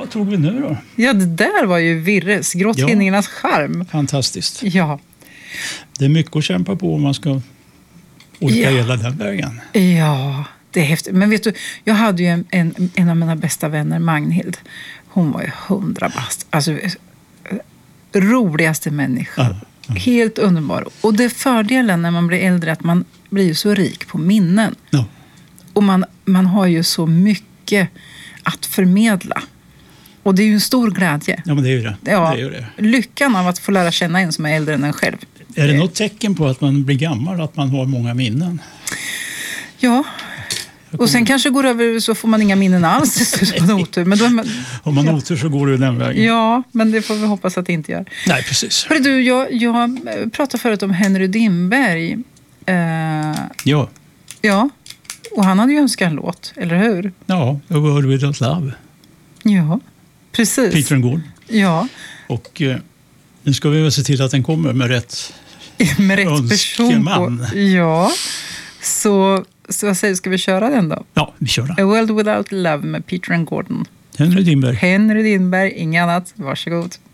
vad tog vi nu då? Ja, det där var ju Virres, Gråtinningarnas charm. Fantastiskt. Ja. Det är mycket att kämpa på om man ska orka hela den vägen. Ja, det är häftigt. Men vet du, jag hade ju en av mina bästa vänner, Magnhild. Hon var ju 100 bast. Alltså, roligaste människa. Helt underbar. Och det fördelen när man blir äldre är att man blir så rik på minnen. Ja. Och man har ju så mycket att förmedla. Och det är ju en stor glädje. Ja, men det är ju det. Ja, det är ju det. Lyckan av att få lära känna en som är äldre än en själv. Är det något tecken på att man blir gammal, att man har många minnen? Ja. Och sen kanske går över så får man inga minnen alls. Men om man har otur så går det den vägen. Ja, men det får vi hoppas att det inte gör. Nej, precis. Hörru du, jag pratade förut om Henry Dimberg. Ja. Ja, och han hade ju önskat en låt, eller hur? Ja, A World Without Love. Ja, precis. Peter and Gordon. Ja. Och nu ska vi väl se till att den kommer med rätt person på. Ja, så vad säger du, ska vi köra den då? Ja, vi kör den. A World Without Love med Peter and Gordon. Henry Dimberg. Henry Dimberg, inget annat. Varsågod.